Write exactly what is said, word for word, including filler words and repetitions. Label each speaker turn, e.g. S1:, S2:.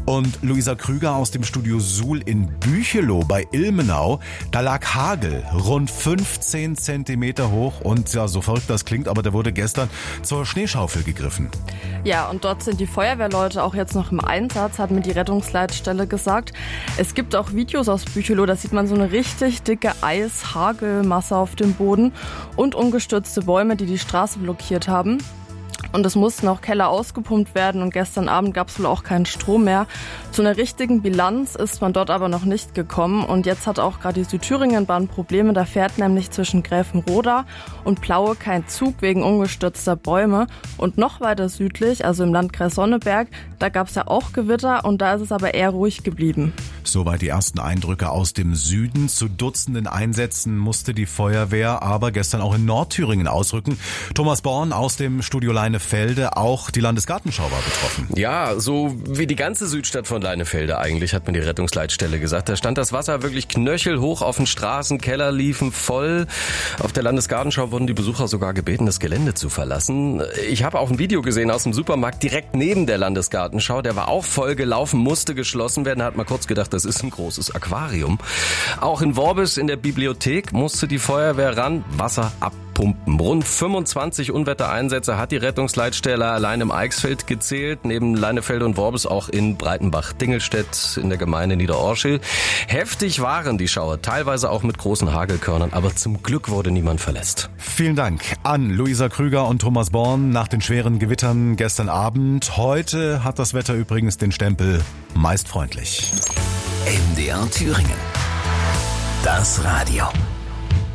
S1: Und Luisa Krüger aus dem Studio Suhl in Büchelow bei Ilmenau. Da lag Hagel, rund fünfzehn Zentimeter hoch. Und ja, so verrückt das klingt, aber der wurde gestern zur Schneeschaufel gegriffen.
S2: Ja, und dort sind die Feuerwehrleute auch jetzt noch im Einsatz, hat mir die Rettungsleitstelle gesagt. Es gibt auch Videos aus Büchelow, da sieht man so eine richtig dicke Eis-Hagelmasse auf dem Boden und umgestürzte Bäume, die die Straße blockiert haben. Und es mussten auch Keller ausgepumpt werden und gestern Abend gab es wohl auch keinen Strom mehr. Zu einer richtigen Bilanz ist man dort aber noch nicht gekommen und jetzt hat auch gerade die Südthüringenbahn Probleme. Da fährt nämlich zwischen Gräfenroda und Plaue kein Zug wegen umgestürzter Bäume. Und noch weiter südlich, also im Landkreis Sonneberg, da gab es ja auch Gewitter und da ist es aber eher ruhig geblieben.
S1: Soweit die ersten Eindrücke aus dem Süden. Zu Dutzenden Einsätzen musste die Feuerwehr aber gestern auch in Nordthüringen ausrücken. Thomas Born aus dem Studio Leinefelde, auch die Landesgartenschau war betroffen.
S3: Ja, so wie die ganze Südstadt von Leinefelde eigentlich, hat mir die Rettungsleitstelle gesagt. Da stand das Wasser wirklich knöchelhoch auf den Straßen, Keller liefen voll. Auf der Landesgartenschau wurden die Besucher sogar gebeten, das Gelände zu verlassen. Ich habe auch ein Video gesehen aus dem Supermarkt direkt neben der Landesgartenschau. Der war auch voll gelaufen, musste geschlossen werden. Da hat man kurz gedacht, das ist ein großes Aquarium. Auch in Worbis in der Bibliothek musste die Feuerwehr ran, Wasser abpumpen. Rund fünfundzwanzig Unwettereinsätze hat die Rettungsleitstelle allein im Eichsfeld gezählt. Neben Leinefelde und Worbis auch in Breitenbach-Dingelstedt in der Gemeinde Niederorschel. Heftig waren die Schauer, teilweise auch mit großen Hagelkörnern, aber zum Glück wurde niemand verletzt.
S1: Vielen Dank an Luisa Krüger und Thomas Born nach den schweren Gewittern gestern Abend. Heute hat das Wetter übrigens den Stempel meist freundlich.
S4: M D R Thüringen. Das Radio.